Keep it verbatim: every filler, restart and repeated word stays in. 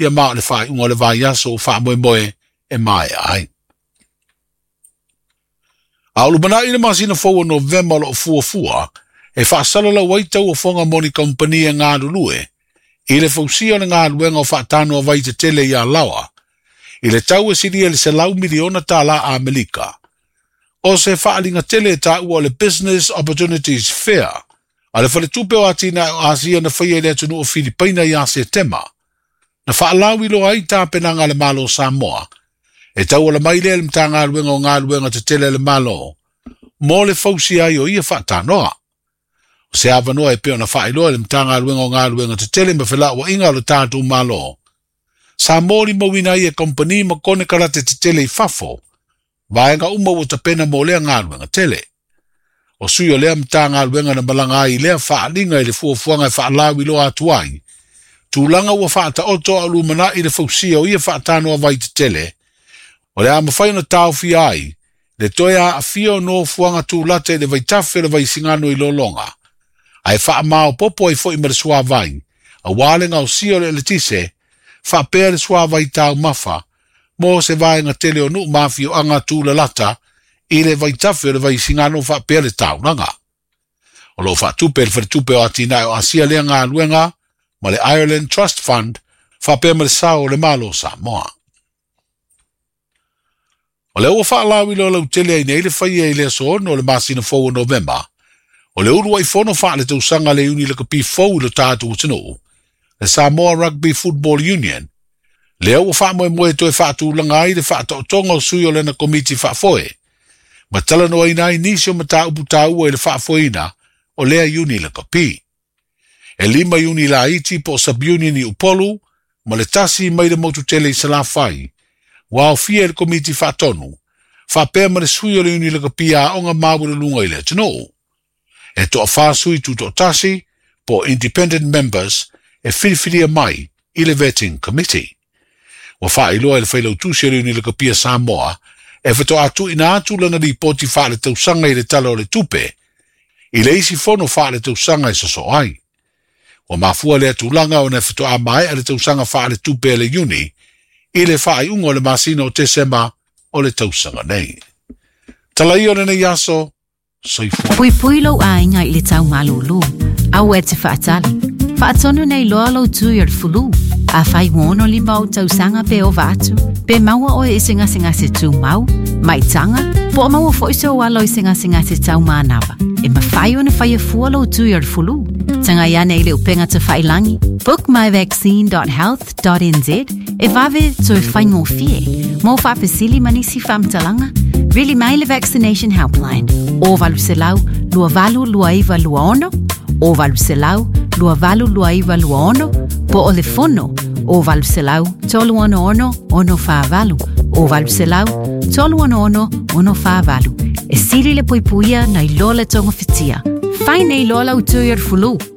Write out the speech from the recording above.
ia maa le whai unga le vai aso wha moe moe e mai ai. A ulu mana ina masina fau November lo fua fua, e wha salala waitau o fonga moni kompania ngā lulue, i le fausia na ngā luenga o wha tano vai te tele ia lawa, i le tau e siria le se lau miliona tala a Amerika. O se wha alinga tele ta ua le Business Opportunities Fair, a le whale tupe o atina o Asia na whaia le atunu o Filipina i Asia tema, na wha alawi lo ai ta penanga le malo Samoa, e tau ala mai le mta ngā luenga o ngā luenga te tele le malo, mo le fausia i o ia wha tanoa. O se awanoa e peo na wha iloa le mta ngā luenga o ngā luenga te tele me whela o inga le tātou malo. Sa mori mawina i e kompani ma kone karate te tele i fafo, vaenga uma o ta pena mo lea ngā luenga tele. O sui o lea mta ngā luenga na malanga i lea wha alinga i le fuafuanga i wha alawi lo atuai. Tūlanga ua wha ta oto alu mana i le fausia o ia wha tanoa vai te tele, o le ama whaina tau fi ai, le toia a fio no fuanga tu late le vai tafe le vai singano i lolonga. Ai wha mao popo i fo i mara sua vai, a wale ngau sio le letise, wha pēr le sua vai tau mafa, mo se vai ngā tele o nu mafi o anga tu le lata, i le vai tafe le vai singano wha pēr le tau nanga. O lo wha tupe le wha tupe o atina o asia lea ngā luenga, ma le Ireland Trust Fund, wha pēr mara sao le malo Samoa. O le ua whaalawi lo lau tele ai nei le whaia i le so no le masina fau o November. O le uru ai fono wha le tausanga le uni le kapi fau lo tātu utino. Le Samoa Rugby Football Union. Le ua wha moe moe toi whaatu langa ai le whaata o tonga o sui o le na komiti wha foe. Ma tala no ai nai nisio ma tā upu tā ua i le wha foeina o lea uni le kapi. E lima uni la iti po sub-union i Upolu, ma le tasi mai le motu tele i Salafai. Wao fia le komiti whaatonu, wha pēma le sui o le uni le kapia o ngā mabu le lunga i le tino. E toa whāsui tu to tasi, po independent members, e whiriwhiria mai i le vetting committee. Wa wha iloa le whailau tusi le uni le kapia Samoa, e whato atu ina atu lana li poti wha le tausanga i le tala o le tupe, i le isi fono wha le tausanga i saso ai. Wa mafua le atu langa o ne whato a mai a le tausanga wha le tupe le uni, i le whaai unga o le masina o te sema o le tausanga nei. Tala i o nei aso, soifua. Pui pui lau a inga i le tau malulu, au e te whaatali. Whaatonu nei loa lau tui ar fulu, a whai wono li mau tausanga pe o vatu, pe maua o e singa singa se tu mau, mai tanga, po maua foiso o alo i singa singa se tau manawa, e ma whai o na whai a fua lau tui ar fulu. Tanga ia nei le upenga te whailangi, book my vaccine dot health dot n z, e vave tui whaingo fie, mo whapesili manisi whamtalanga, really mai le vaccination helpline, o valu se lau, lua valu lua iwa lua ono, o valu se lau, lua valu lua iwa lua ono, po o le fono, o valu se lau, tolu ono ono, ono wha valu, o valu se lau, tolu ono ono, ono wha valu, e siri le poipuia na i loa le tonga whitia, whai nei loa lau tui ar fulu.